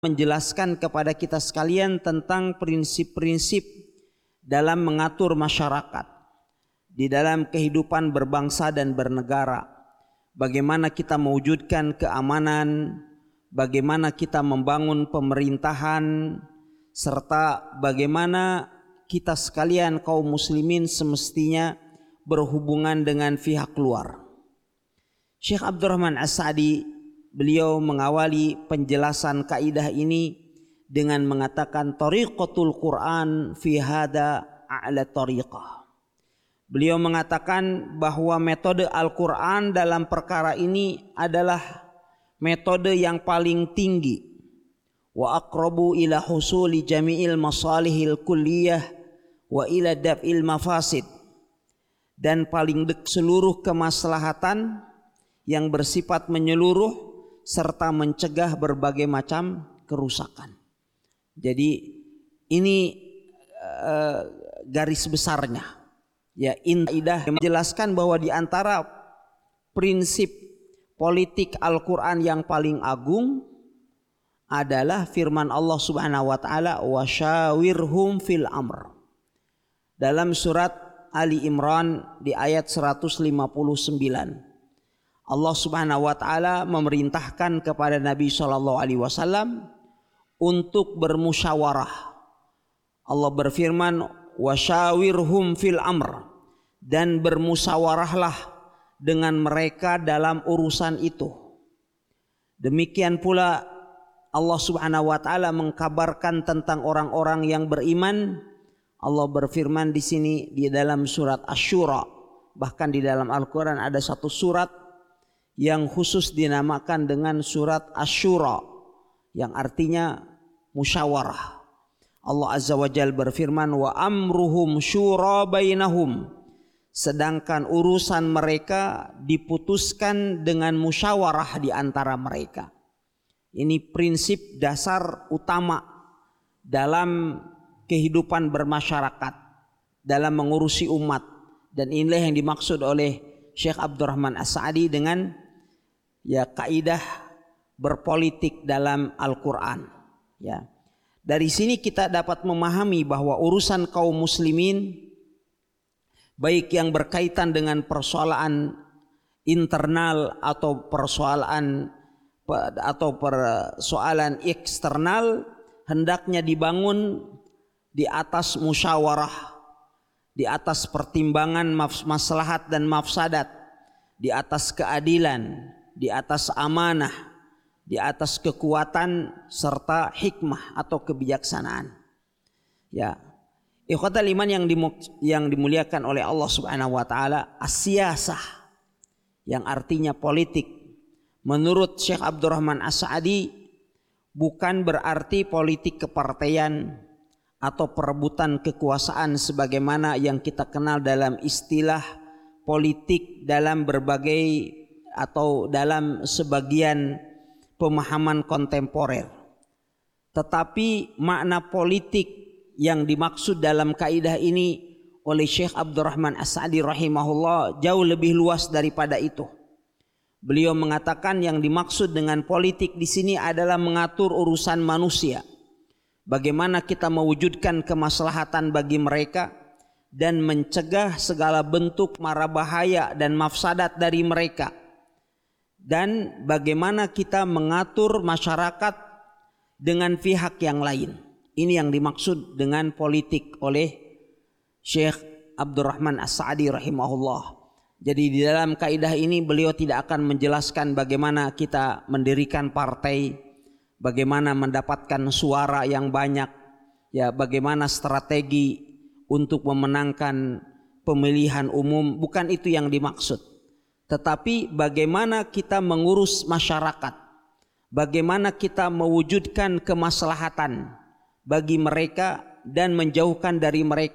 menjelaskan kepada kita sekalian tentang prinsip-prinsip dalam mengatur masyarakat di dalam kehidupan berbangsa dan bernegara. Bagaimana kita mewujudkan keamanan, bagaimana kita membangun pemerintahan, serta bagaimana kita sekalian kaum muslimin semestinya berhubungan dengan pihak luar. Syekh Abdurrahman As-Sa'di, beliau mengawali penjelasan kaidah ini dengan mengatakan tariqatul Quran fi hada a'la tariqah. Beliau mengatakan bahwa metode Al-Quran dalam perkara ini adalah metode yang paling tinggi. Wa aqrabu ila husuli jami'il masalihil kulliyah wa ila daf'il mafasid. Dan paling seluruh kemaslahatan yang bersifat menyeluruh serta mencegah berbagai macam kerusakan. Jadi ini garis besarnya. Ya, indah menjelaskan bahwa di antara prinsip politik Al-Quran yang paling agung adalah firman Allah Subhanahu wa taala wasyawirhum fil amr. Dalam surat Ali Imran di ayat 159. Allah Subhanahu wa taala memerintahkan kepada Nabi sallallahu alaihi wasallam untuk bermusyawarah. Allah berfirman wasyawirhum fil amr, dan bermusyawarahlah dengan mereka dalam urusan itu. Demikian pula Allah Subhanahu wa taala mengkabarkan tentang orang-orang yang beriman. Allah berfirman di sini di dalam surat Asy-Syura, bahkan di dalam Al-Qur'an ada satu surat yang khusus dinamakan dengan surat Asy-Syura yang artinya musyawarah. Allah Azza wa Jalla berfirman wa amruhum syura bainahum, sedangkan urusan mereka diputuskan dengan musyawarah di antara mereka. Ini prinsip dasar utama dalam kehidupan bermasyarakat, dalam mengurusi umat, dan inilah yang dimaksud oleh Syekh Abdurrahman As-Sa'di dengan ya kaidah berpolitik dalam Al-Qur'an. Ya. Dari sini kita dapat memahami bahwa urusan kaum muslimin baik yang berkaitan dengan persoalan internal atau persoalan eksternal hendaknya dibangun di atas musyawarah, di atas pertimbangan maslahat dan mafsadat, di atas keadilan, di atas amanah, di atas kekuatan serta hikmah atau kebijaksanaan. Ya, ikhwatal iman yang dimuliakan oleh Allah Subhanahu wa taala, as-siyasah yang artinya politik. Menurut Syekh Abdurrahman As-Sa'di bukan berarti politik kepartaian atau perebutan kekuasaan sebagaimana yang kita kenal dalam istilah politik dalam berbagai atau dalam sebagian pemahaman kontemporer. Tetapi makna politik yang dimaksud dalam kaidah ini oleh Syekh Abdurrahman As-Sa'di rahimahullah jauh lebih luas daripada itu. Beliau mengatakan yang dimaksud dengan politik di sini adalah mengatur urusan manusia. Bagaimana kita mewujudkan kemaslahatan bagi mereka dan mencegah segala bentuk mara bahaya dan mafsadat dari mereka. Dan bagaimana kita mengatur masyarakat dengan pihak yang lain. Ini yang dimaksud dengan politik oleh Syekh Abdurrahman As-Sa'di rahimahullah. Jadi di dalam kaidah ini beliau tidak akan menjelaskan bagaimana kita mendirikan partai, bagaimana mendapatkan suara yang banyak, ya bagaimana strategi untuk memenangkan pemilihan umum, bukan itu yang dimaksud. Tetapi bagaimana kita mengurus masyarakat, bagaimana kita mewujudkan kemaslahatan bagi mereka dan menjauhkan dari mereka